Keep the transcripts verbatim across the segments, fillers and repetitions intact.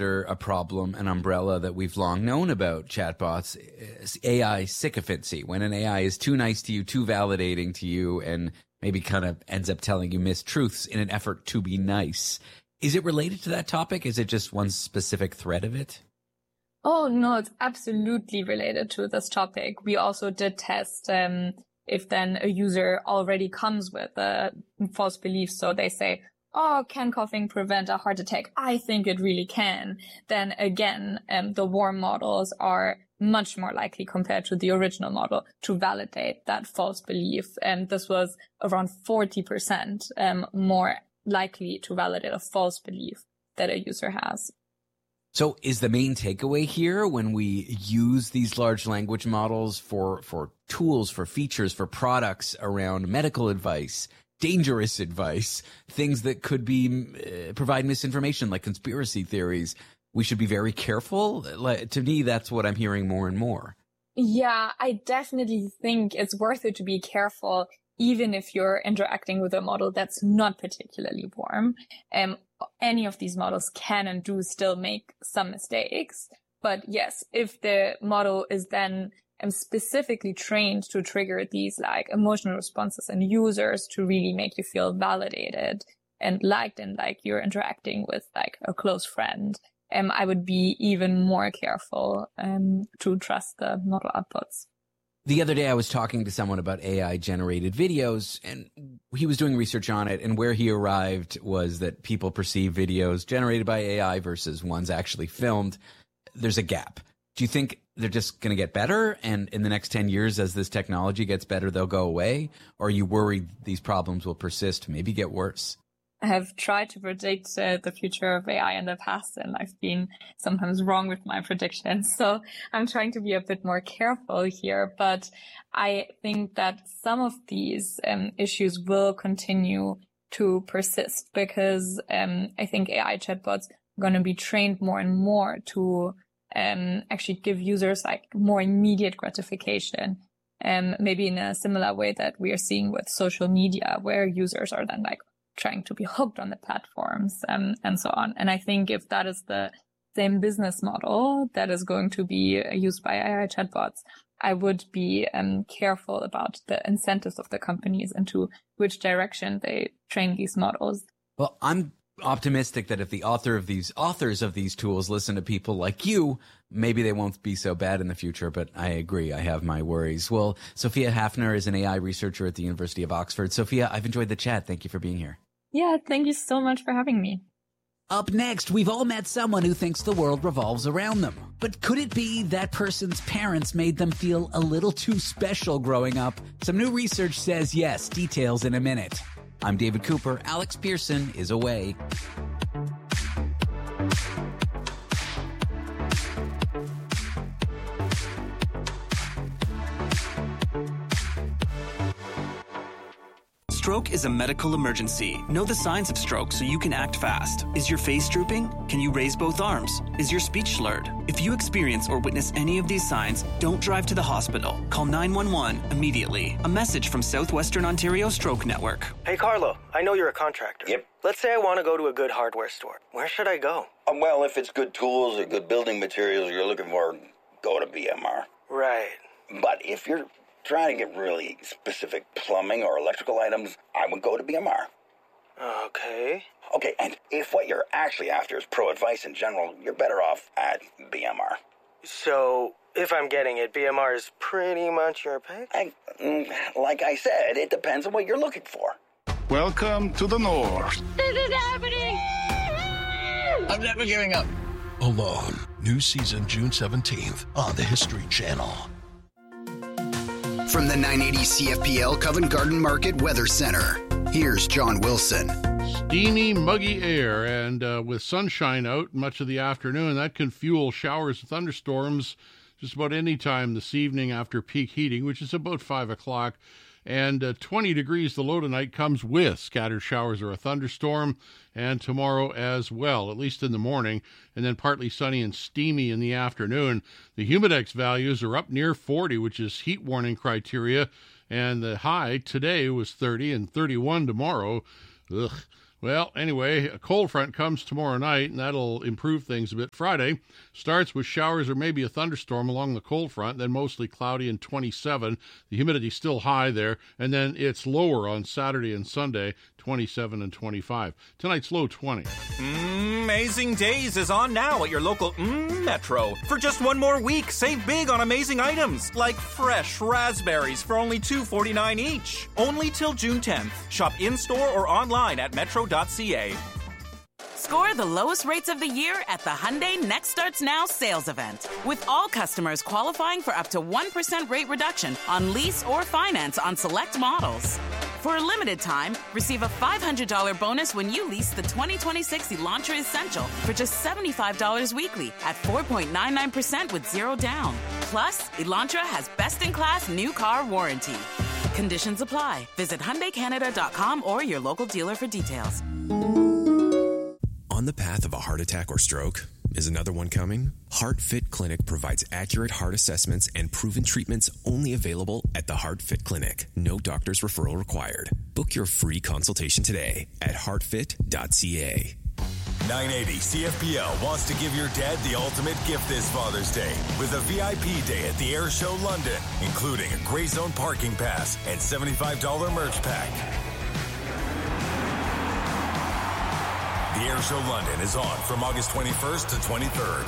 under a problem, an umbrella that we've long known about chatbots, A I sycophancy. When an A I is too nice to you, too validating to you, and maybe kind of ends up telling you mistruths in an effort to be nice. Is it related to that topic? Is it just one specific thread of it? Oh, no, it's absolutely related to this topic. We also did test um, if then a user already comes with a false belief. So they say, oh, can coughing prevent a heart attack? I think it really can. Then again, um, the warm models are much more likely compared to the original model to validate that false belief. And this was around forty percent um, more likely to validate a false belief that a user has. So is the main takeaway here when we use these large language models for, for tools, for features, for products around medical advice, dangerous advice, things that could be uh, provide misinformation like conspiracy theories, we should be very careful? Like, to me, that's what I'm hearing more and more. Yeah, I definitely think it's worth it to be careful, even if you're interacting with a model that's not particularly warm. Um, any of these models can and do still make some mistakes. But yes, if the model is then um, specifically trained to trigger these like emotional responses in users to really make you feel validated and liked and like you're interacting with like a close friend, um, I would be even more careful um, to trust the model outputs. The other day I was talking to someone about A I-generated videos, and he was doing research on it, and where he arrived was that people perceive videos generated by A I versus ones actually filmed. There's a gap. Do you think they're just going to get better, and in the next ten years, as this technology gets better, they'll go away? Or are you worried these problems will persist, maybe get worse? I have tried to predict uh, the future of A I in the past, and I've been sometimes wrong with my predictions. So I'm trying to be a bit more careful here. But I think that some of these um, issues will continue to persist because um, I think A I chatbots are going to be trained more and more to um, actually give users like more immediate gratification. Um, maybe in a similar way that we are seeing with social media, where users are then like trying to be hooked on the platforms um, and so on. And I think if that is the same business model that is going to be used by A I chatbots, I would be um, careful about the incentives of the companies and to which direction they train these models. Well, I'm optimistic that if the author of these authors of these tools listen to people like you, maybe they won't be so bad in the future. But I agree. I have my worries. Well, Sophia Hafner is an A I researcher at the University of Oxford. Sophia, I've enjoyed the chat. Thank you for being here. Yeah, thank you so much for having me. Up next, we've all met someone who thinks the world revolves around them. But could it be that person's parents made them feel a little too special growing up? Some new research says yes. Details in a minute. I'm David Cooper. Alex Pearson is away. Stroke is a medical emergency. Know the signs of stroke so you can act fast. Is your face drooping? Can you raise both arms? Is your speech slurred? If you experience or witness any of these signs, don't drive to the hospital. Call nine one one immediately. A message from Southwestern Ontario Stroke Network. Hey, Carlo, I know you're a contractor. Yep. Let's say I want to go to a good hardware store. Where should I go? Um, well, if it's good tools or good building materials you're looking for, go to B M R. Right. But if you're trying to get really specific plumbing or electrical items, I would go to B M R. Okay. Okay, and if what you're actually after is pro advice in general, you're better off at B M R. So, if I'm getting it, B M R is pretty much your pick? I, like I said, it depends on what you're looking for. Welcome to the North. This is happening! I'm never giving up. Alone. New season June seventeenth on the History Channel. From the nine eighty C F P L Covent Garden Market Weather Center, here's John Wilson. Steamy, muggy air, and uh, with sunshine out much of the afternoon, that can fuel showers and thunderstorms just about any time this evening after peak heating, which is about five o'clock. And uh, twenty degrees the low tonight comes with scattered showers or a thunderstorm, and tomorrow as well, at least in the morning, and then partly sunny and steamy in the afternoon. The Humidex values are up near forty, which is heat warning criteria, and the high today was thirty and thirty-one tomorrow. Ugh. Well, anyway, a cold front comes tomorrow night, and that'll improve things a bit. Friday starts with showers or maybe a thunderstorm along the cold front, then mostly cloudy and twenty-seven. The humidity's still high there, and then it's lower on Saturday and Sunday, twenty-seven and twenty-five. Tonight's low twenty. Amazing Days is on now at your local mm, Metro. For just one more week, save big on amazing items like fresh raspberries for only two dollars and forty-nine cents each. Only till June tenth. Shop in-store or online at metro dot c a. Score the lowest rates of the year at the Hyundai Next Starts Now sales event. With all customers qualifying for up to one percent rate reduction on lease or finance on select models. For a limited time, receive a five hundred dollars bonus when you lease the twenty twenty-six Elantra Essential for just seventy-five dollars weekly at four point nine nine percent with zero down. Plus, Elantra has best-in-class new car warranty. Conditions apply. Visit Hyundai Canada dot com or your local dealer for details. On the path of a heart attack or stroke? Is another one coming? HeartFit Clinic provides accurate heart assessments and proven treatments only available at the HeartFit Clinic. No doctor's referral required. Book your free consultation today at heart fit dot c a. nine eighty C F P L wants to give your dad the ultimate gift this Father's Day with a V I P day at the Air Show London, including a Grey Zone parking pass and seventy-five dollars merch pack. The Air Show London is on from August twenty-first to twenty-third.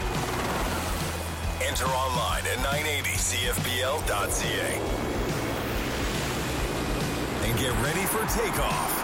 Enter online at nine eighty C F P L dot c a. And get ready for takeoff.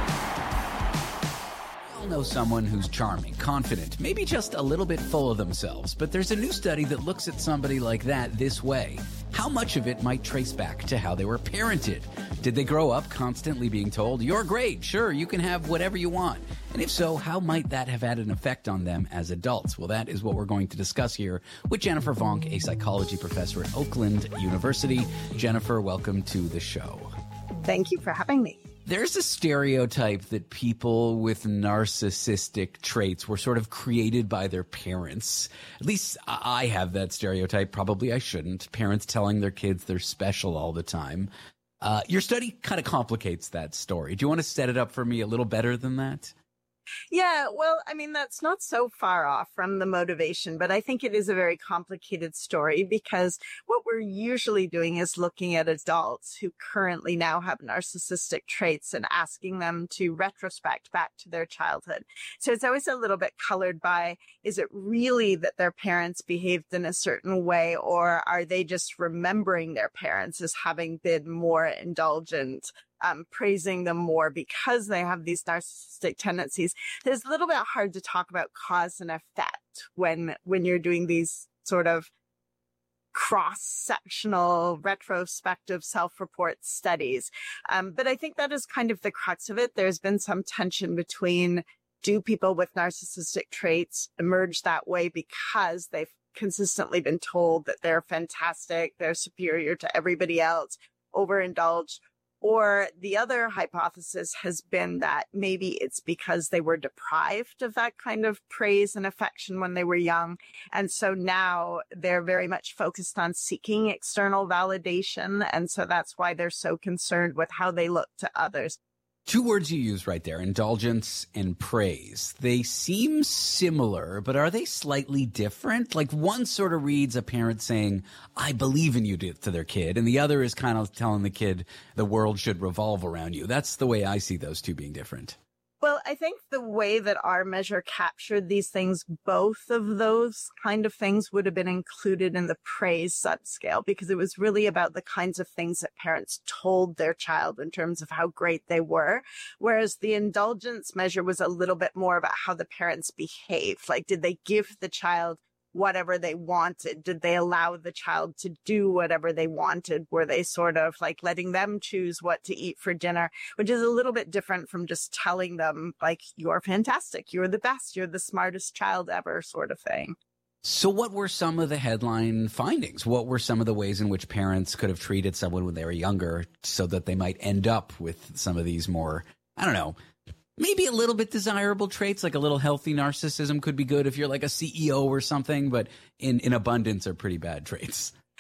We all know someone who's charming, confident, maybe just a little bit full of themselves. But there's a new study that looks at somebody like that this way. How much of it might trace back to how they were parented? Did they grow up constantly being told, you're great, sure, you can have whatever you want? And if so, how might that have had an effect on them as adults? Well, that is what we're going to discuss here with Jennifer Vonk, a psychology professor at Oakland University. Jennifer, welcome to the show. Thank you for having me. There's a stereotype that people with narcissistic traits were sort of created by their parents. At least I have that stereotype. Probably I shouldn't. Parents telling their kids they're special all the time. Uh, your study kind of complicates that story. Do you want to set it up for me a little better than that? Yeah, well, I mean, that's not so far off from the motivation, but I think it is a very complicated story because what we're usually doing is looking at adults who currently now have narcissistic traits and asking them to retrospect back to their childhood. So it's always a little bit colored by, is it really that their parents behaved in a certain way, or are they just remembering their parents as having been more indulgent? Um, praising them more because they have these narcissistic tendencies. It's a little bit hard to talk about cause and effect when when you're doing these sort of cross-sectional retrospective self-report studies. Um, but I think that is kind of the crux of it. There's been some tension between, do people with narcissistic traits emerge that way because they've consistently been told that they're fantastic, they're superior to everybody else, overindulged? Or the other hypothesis has been that maybe it's because they were deprived of that kind of praise and affection when they were young. And so now they're very much focused on seeking external validation. And so that's why they're so concerned with how they look to others. Two words you use right there, indulgence and praise. They seem similar, but are they slightly different? Like one sort of reads a parent saying, I believe in you to their kid, and the other is kind of telling the kid the world should revolve around you. That's the way I see those two being different. Well, I think the way that our measure captured these things, both of those kind of things would have been included in the praise subscale because it was really about the kinds of things that parents told their child in terms of how great they were. Whereas the indulgence measure was a little bit more about how the parents behaved. Like, did they give the child whatever they wanted? Did they allow the child to do whatever they wanted? Were they sort of like letting them choose what to eat for dinner, which is a little bit different from just telling them like, you're fantastic, you're the best, you're the smartest child ever sort of thing. So what were some of the headline findings? What were some of the ways in which parents could have treated someone when they were younger so that they might end up with some of these more, I don't know, maybe a little bit desirable traits, like a little healthy narcissism could be good if you're like a C E O or something, but in, in abundance are pretty bad traits.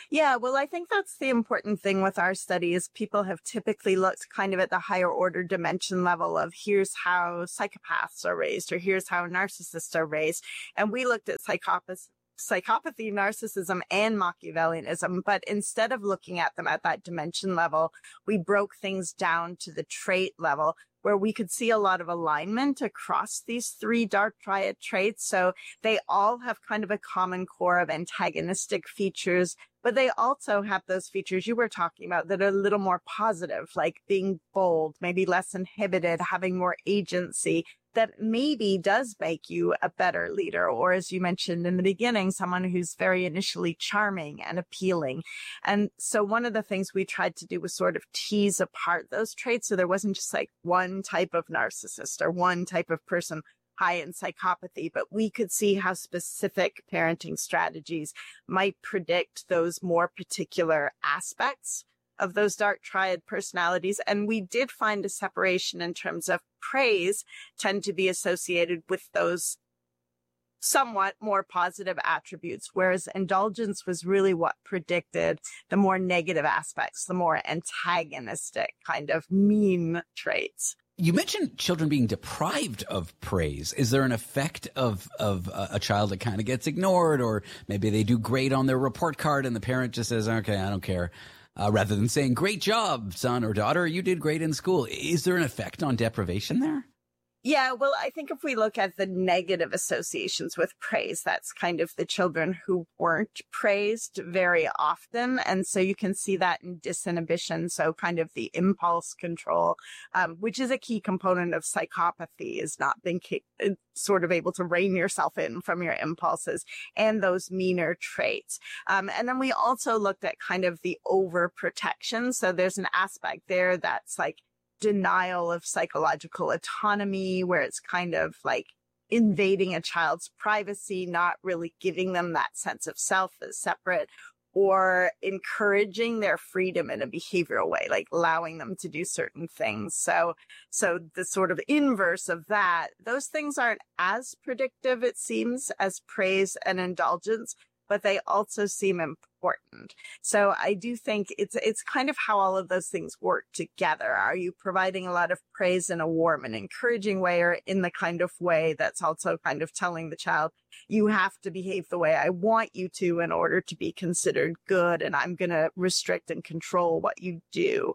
Yeah, well, I think that's the important thing with our study is people have typically looked kind of at the higher order dimension level of here's how psychopaths are raised or here's how narcissists are raised. And we looked at psychopaths. psychopathy, narcissism, and Machiavellianism. But instead of looking at them at that dimension level, we broke things down to the trait level where we could see a lot of alignment across these three dark triad traits. So they all have kind of a common core of antagonistic features, but they also have those features you were talking about that are a little more positive, like being bold, maybe less inhibited, having more agency, that maybe does make you a better leader. Or as you mentioned in the beginning, someone who's very initially charming and appealing. And so one of the things we tried to do was sort of tease apart those traits. So there wasn't just like one type of narcissist or one type of person high in psychopathy, but we could see how specific parenting strategies might predict those more particular aspects of those dark triad personalities. And we did find a separation in terms of praise tend to be associated with those somewhat more positive attributes, whereas indulgence was really what predicted the more negative aspects, the more antagonistic kind of mean traits. You mentioned children being deprived of praise. Is there an effect of of uh, a child that kind of gets ignored, or maybe they do great on their report card and the parent just says, okay, I don't care, uh, rather than saying, great job, son or daughter, you did great in school? Is there an effect on deprivation there? Yeah, well, I think if we look at the negative associations with praise, that's kind of the children who weren't praised very often. And so you can see that in disinhibition. So kind of the impulse control, um, which is a key component of psychopathy, is not being sort of able to rein yourself in from your impulses and those meaner traits. Um, and then we also looked at kind of the overprotection. So there's an aspect there that's like denial of psychological autonomy, where it's kind of like invading a child's privacy, not really giving them that sense of self as separate, or encouraging their freedom in a behavioral way, like allowing them to do certain things. So, so the sort of inverse of that, those things aren't as predictive, it seems, as praise and indulgence, but they also seem important. So I do think it's it's kind of how all of those things work together. Are you providing a lot of praise in a warm and encouraging way, or in the kind of way that's also kind of telling the child, you have to behave the way I want you to in order to be considered good, and I'm going to restrict and control what you do?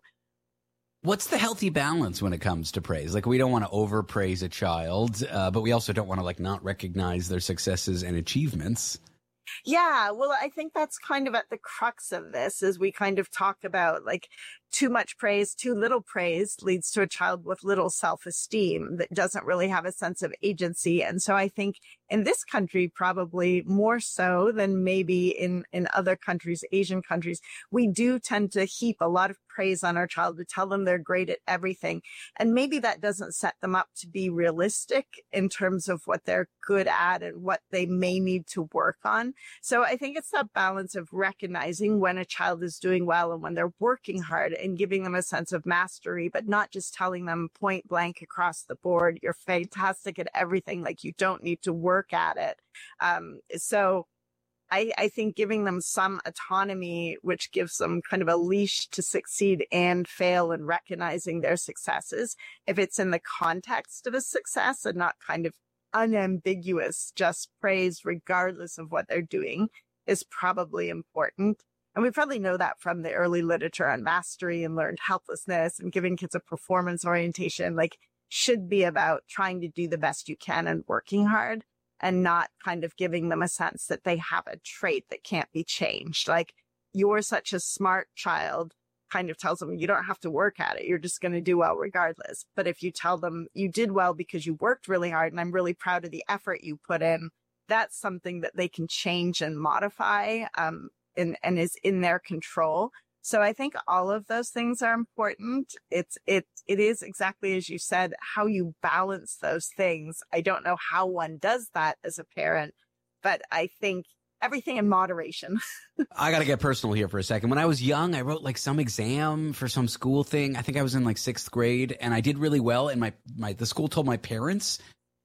What's the healthy balance when it comes to praise? Like, we don't want to overpraise a child, uh, but we also don't want to like not recognize their successes and achievements. Yeah, well, I think that's kind of at the crux of this, is we kind of talk about like too much praise, too little praise leads to a child with little self-esteem that doesn't really have a sense of agency. And so I think in this country, probably more so than maybe in, in other countries, Asian countries, we do tend to heap a lot of praise on our child, to tell them they're great at everything. And maybe that doesn't set them up to be realistic in terms of what they're good at and what they may need to work on. So I think it's that balance of recognizing when a child is doing well and when they're working hard, and giving them a sense of mastery, but not just telling them point blank across the board, you're fantastic at everything, like you don't need to work at it. Um, so I, I think giving them some autonomy, which gives them kind of a leash to succeed and fail, and recognizing their successes, if it's in the context of a success and not kind of unambiguous, just praise regardless of what they're doing, is probably important. And we probably know that from the early literature on mastery and learned helplessness, and giving kids a performance orientation, like should be about trying to do the best you can and working hard, and not kind of giving them a sense that they have a trait that can't be changed. Like, you're such a smart child kind of tells them you don't have to work at it. You're just going to do well regardless. But if you tell them you did well because you worked really hard, and I'm really proud of the effort you put in, that's something that they can change and modify. Um, And, and is in their control. So I think all of those things are important. It's, it, it is exactly as you said, how you balance those things. I don't know how one does that as a parent, but I think everything in moderation. I got to get personal here for a second. When I was young, I wrote like some exam for some school thing. I think I was in like sixth grade, and I did really well. And my, my, the school told my parents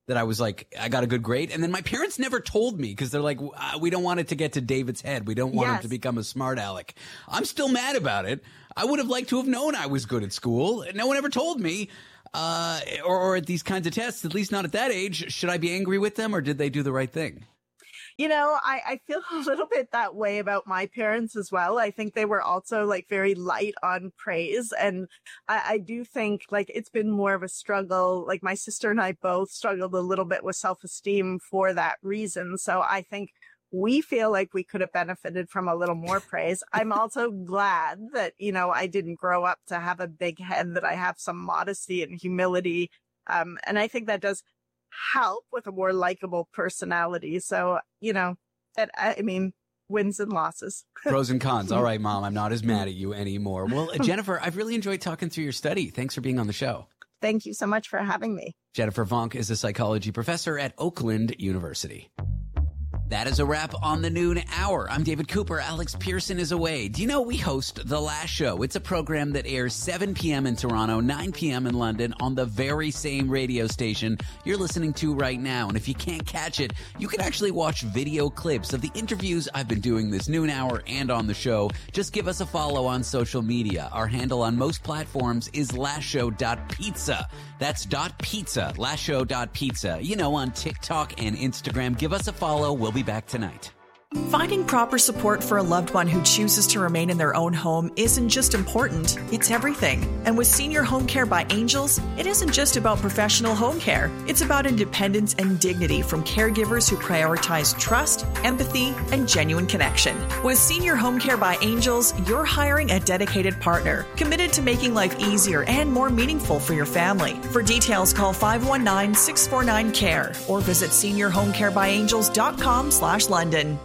that I was like, I got a good grade. And then my parents never told me because they're like, we don't want it to get to David's head. We don't want yes. him to become a smart aleck. I'm still mad about it. I would have liked to have known I was good at school. No one ever told me. Uh, or, or at these kinds of tests, at least not at that age. Should I be angry with them or did they do the right thing? You know, I, I feel a little bit that way about my parents as well. I think they were also like very light on praise. And I, I do think like it's been more of a struggle. Like my sister and I both struggled a little bit with self-esteem for that reason. So I think we feel like we could have benefited from a little more praise. I'm also glad that, you know, I didn't grow up to have a big head, that I have some modesty and humility. Um, and I think that does help with a more likable personality. So, you know, that, I mean, wins and losses. Pros and cons. All right, Mom, I'm not as mad at you anymore. Well, Jennifer, I've really enjoyed talking through your study. Thanks for being on the show. Thank you so much for having me. Jennifer Vonk is a psychology professor at Oakland University. That is a wrap on the noon hour. I'm David Cooper. Alex Pearson is away. Do you know we host The Last Show? It's a program that airs seven p.m. in Toronto, nine p.m. in London on the very same radio station you're listening to right now. And if you can't catch it, you can actually watch video clips of the interviews I've been doing this noon hour and on the show. Just give us a follow on social media. Our handle on most platforms is last show dot pizza. That's dot pizza, last show dot pizza. You know, on TikTok and Instagram. Give us a follow. We'll be back tonight. Finding proper support for a loved one who chooses to remain in their own home isn't just important, it's everything. And with Senior Home Care by Angels, it isn't just about professional home care. It's about independence and dignity from caregivers who prioritize trust, empathy, and genuine connection. With Senior Home Care by Angels, you're hiring a dedicated partner, committed to making life easier and more meaningful for your family. For details, call five one nine, six four nine, C A R E or visit senior home care by angels dot com slash London.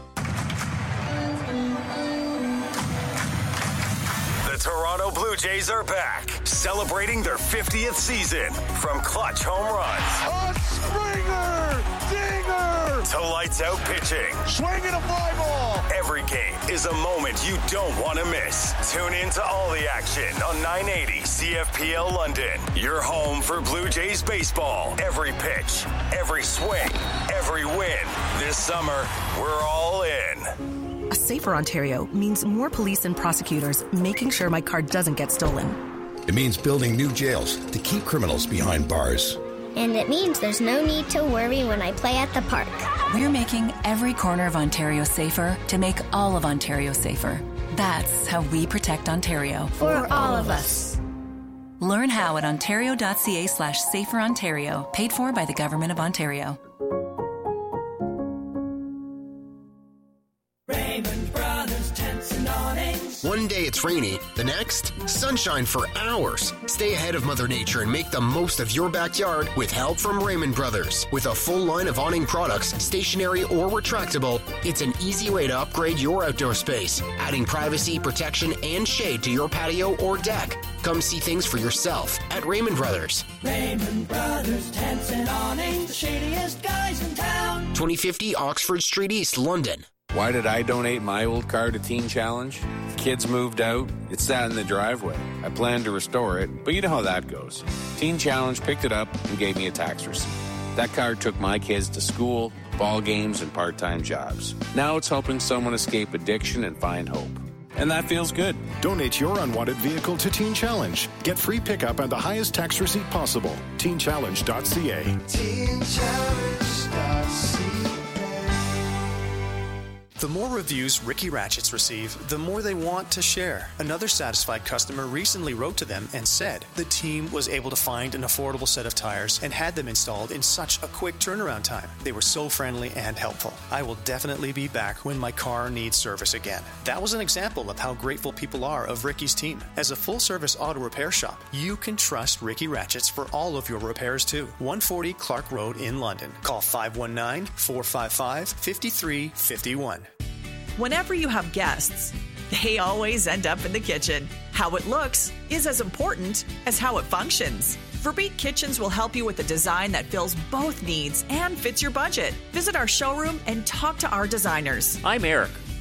Toronto Blue Jays are back, celebrating their fiftieth season. From clutch home runs, a Springer, dinger, to lights out pitching, swinging a fly ball. Every game is a moment you don't want to miss. Tune in to all the action on nine eighty C F P L London. Your home for Blue Jays baseball. Every pitch, every swing, every win. This summer, we're all in. A safer Ontario means more police and prosecutors making sure my car doesn't get stolen. It means building new jails to keep criminals behind bars. And it means there's no need to worry when I play at the park. We're making every corner of Ontario safer to make all of Ontario safer. That's how we protect Ontario. For, For all of us. Learn how at ontario.ca slash safer Ontario. Paid for by the Government of Ontario. One day it's rainy, the next, sunshine for hours. Stay ahead of Mother Nature and make the most of your backyard with help from Raymond Brothers. With a full line of awning products, stationary or retractable, it's an easy way to upgrade your outdoor space, adding privacy, protection, and shade to your patio or deck. Come see things for yourself at Raymond Brothers. Raymond Brothers, tents and awnings, the shadiest guys in town. twenty fifty Oxford Street East, London. Why did I donate my old car to Teen Challenge? The kids moved out. It sat in the driveway. I planned to restore it, but you know how that goes. Teen Challenge picked it up and gave me a tax receipt. That car took my kids to school, ball games, and part-time jobs. Now it's helping someone escape addiction and find hope. And that feels good. Donate your unwanted vehicle to Teen Challenge. Get free pickup and the highest tax receipt possible. teen challenge dot c a. teen challenge dot c a. The more reviews Ricky Ratchets receive, the more they want to share. Another satisfied customer recently wrote to them and said the team was able to find an affordable set of tires and had them installed in such a quick turnaround time. They were so friendly and helpful. I will definitely be back when my car needs service again. That was an example of how grateful people are of Ricky's team. As a full-service auto repair shop, you can trust Ricky Ratchets for all of your repairs too. one forty Clark Road in London. Call five one nine, four five five, five three five one. Whenever you have guests, they always end up in the kitchen. How it looks is as important as how it functions. Verbeek Kitchens will help you with a design that fills both needs and fits your budget. Visit our showroom and talk to our designers. I'm Eric.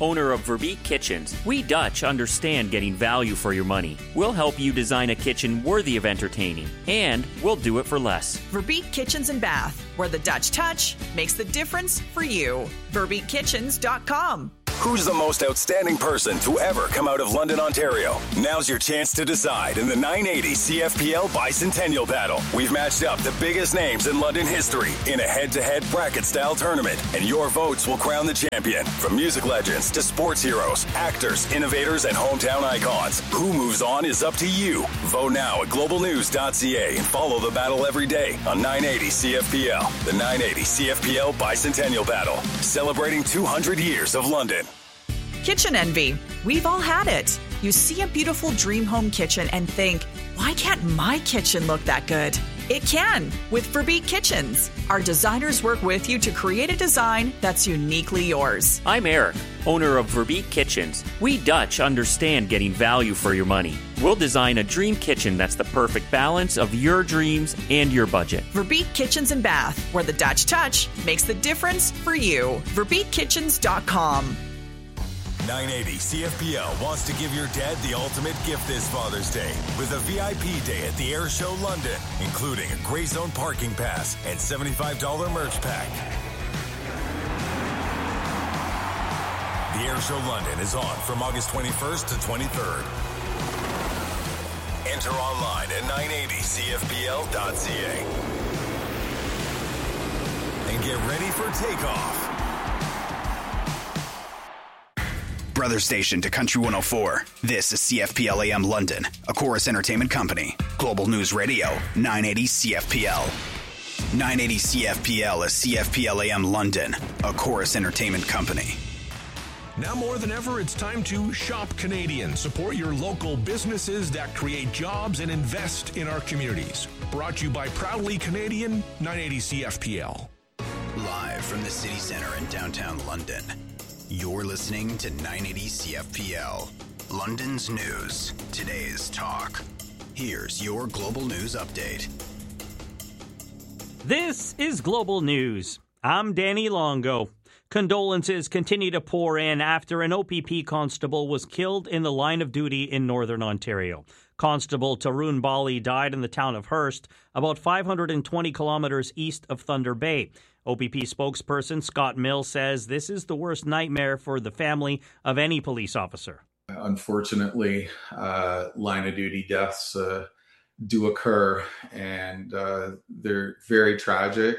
owner of Verbeek Kitchens. We Dutch understand getting value for your money. We'll help you design a kitchen worthy of entertaining, and we'll do it for less. Verbeek Kitchens and Bath, where the Dutch touch makes the difference for you. Verbeek Kitchens dot com. Who's the most outstanding person to ever come out of London, Ontario? Now's your chance to decide in the nine eighty C F P L Bicentennial Battle. We've matched up the biggest names in London history in a head-to-head bracket-style tournament, and your votes will crown the champion. From music legends to sports heroes, actors, innovators, and hometown icons, who moves on is up to you. Vote now at global news dot c a and follow the battle every day on nine eighty C F P L. The nine eighty C F P L Bicentennial Battle, celebrating two hundred years of London. Kitchen envy. We've all had it. You see a beautiful dream home kitchen and think, why can't my kitchen look that good? It can with Verbeek Kitchens. Our designers work with you to create a design that's uniquely yours. I'm Eric, owner of Verbeek Kitchens. We Dutch understand getting value for your money. We'll design a dream kitchen that's the perfect balance of your dreams and your budget. Verbeek Kitchens and Bath, where the Dutch touch makes the difference for you. Verbeek Kitchens dot com. nine eighty C F P L wants to give your dad the ultimate gift this Father's Day with a V I P day at the Air Show London, including a Grey Zone parking pass and seventy-five dollars merch pack. The Air Show London is on from August twenty-first to twenty-third. Enter online at nine eighty C F P L dot c a. And get ready for takeoff. Brother station to Country one oh four. This is C F P L A M London, a Chorus Entertainment Company. Global News Radio, nine eighty C F P L. nine eighty C F P L is C F P L A M London, a Chorus Entertainment Company. Now more than ever, it's time to shop Canadian. Support your local businesses that create jobs and invest in our communities. Brought to you by Proudly Canadian, nine eighty C F P L. Live from the city center in downtown London. You're listening to nine eighty C F P L, London's news, today's talk. Here's your global news update. This is Global News. I'm Danny Longo. Condolences continue to pour in after an O P P constable was killed in the line of duty in Northern Ontario. Constable Tarun Bali died in the town of Hearst, about five hundred twenty kilometers east of Thunder Bay. O P P spokesperson Scott Mills says this is the worst nightmare for the family of any police officer. Unfortunately, uh, line of duty deaths uh, do occur, and uh, they're very tragic.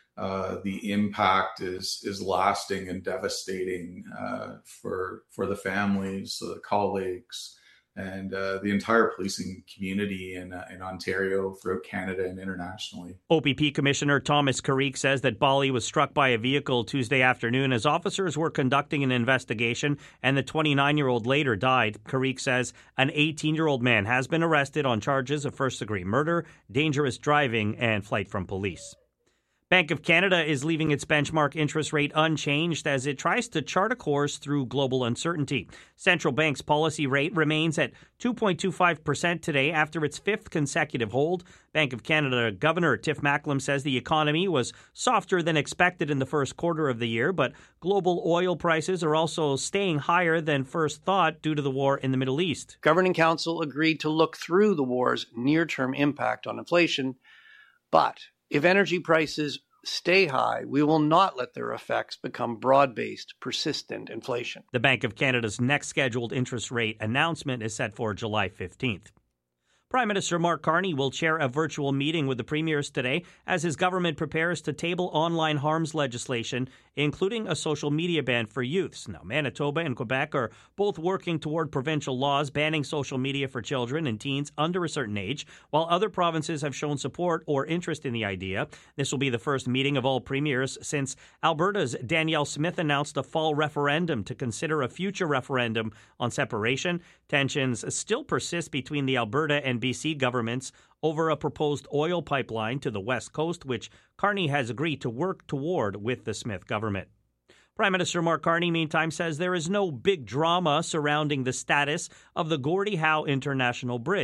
Uh, the impact is is lasting and devastating uh, for for the families, the colleagues, and uh, the entire policing community in, uh, in Ontario, throughout Canada and internationally. O P P Commissioner Thomas Carrique says that Bali was struck by a vehicle Tuesday afternoon as officers were conducting an investigation, and the twenty-nine-year-old later died. Carrique says an eighteen-year-old man has been arrested on charges of first-degree murder, dangerous driving, and flight from police. Bank of Canada is leaving its benchmark interest rate unchanged as it tries to chart a course through global uncertainty. Central Bank's policy rate remains at two point two five percent today after its fifth consecutive hold. Bank of Canada Governor Tiff Macklem says the economy was softer than expected in the first quarter of the year, but global oil prices are also staying higher than first thought due to the war in the Middle East. Governing Council agreed to look through the war's near-term impact on inflation, but if energy prices stay high, we will not let their effects become broad-based, persistent inflation. The Bank of Canada's next scheduled interest rate announcement is set for July fifteenth. Prime Minister Mark Carney will chair a virtual meeting with the premiers today as his government prepares to table online harms legislation, including a social media ban for youths. Now, Manitoba and Quebec are both working toward provincial laws banning social media for children and teens under a certain age, while other provinces have shown support or interest in the idea. This will be the first meeting of all premiers since Alberta's Danielle Smith announced a fall referendum to consider a future referendum on separation. Tensions still persist between the Alberta and B C governments over a proposed oil pipeline to the West Coast, which Carney has agreed to work toward with the Smith government. Prime Minister Mark Carney, meantime, says there is no big drama surrounding the status of the Gordie Howe International Bridge.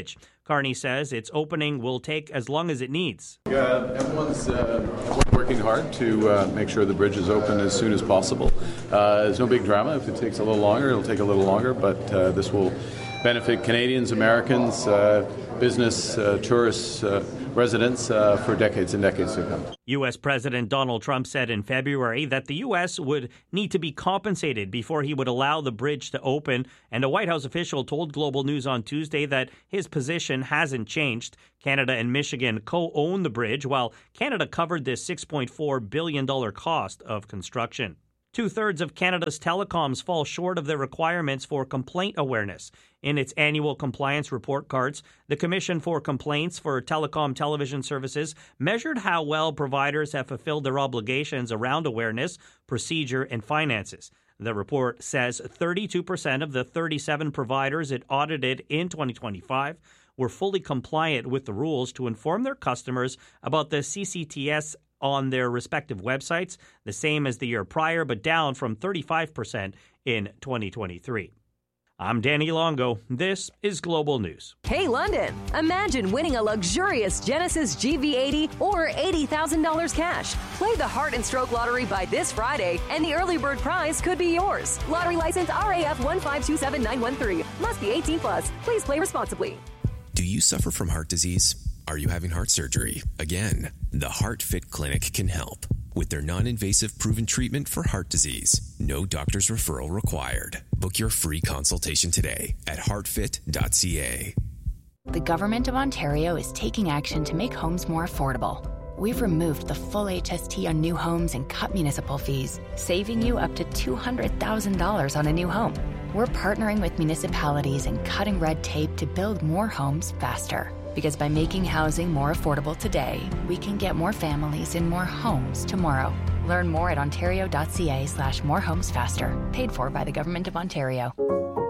Carney says its opening will take as long as it needs. Uh, everyone's uh, working hard to uh, make sure the bridge is open as soon as possible. Uh, there's no big drama. If it takes a little longer, it'll take a little longer, but uh, this will benefit Canadians, Americans, uh, business, uh, tourists, uh, residents uh, for decades and decades to come. U S. President Donald Trump said in February that the U S would need to be compensated before he would allow the bridge to open, and a White House official told Global News on Tuesday that his position hasn't changed. Canada and Michigan co-own the bridge, while Canada covered this six point four billion dollars cost of construction. Two-thirds of Canada's telecoms fall short of their requirements for complaint awareness. In its annual compliance report cards, the Commission for Complaints for Telecom Television Services measured how well providers have fulfilled their obligations around awareness, procedure, and finances. The report says thirty-two percent of the thirty-seven providers it audited in twenty twenty-five were fully compliant with the rules to inform their customers about the C C T S on their respective websites, the same as the year prior, but down from thirty-five percent in twenty twenty-three. I'm Danny Longo. This is Global News. Hey, London! Imagine winning a luxurious Genesis G V eighty or eighty thousand dollars cash. Play the Heart and Stroke Lottery by this Friday, and the early bird prize could be yours. Lottery license R A F one five two seven nine one three. Must be eighteen plus. Please play responsibly. Do you suffer from heart disease? Are you having heart surgery? Again, the HeartFit Clinic can help. With their non-invasive proven treatment for heart disease, no doctor's referral required. Book your free consultation today at heart fit dot c a. The Government of Ontario is taking action to make homes more affordable. We've removed the full H S T on new homes and cut municipal fees, saving you up to two hundred thousand dollars on a new home. We're partnering with municipalities and cutting red tape to build more homes faster. Because by making housing more affordable today, we can get more families in more homes tomorrow. Learn more at ontario dot c a slash more homes faster. Paid for by the Government of Ontario.